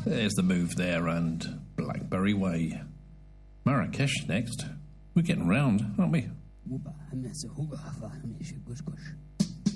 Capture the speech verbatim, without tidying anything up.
There's the Move there and Blackberry Way. Marrakesh next. We're getting round, aren't we?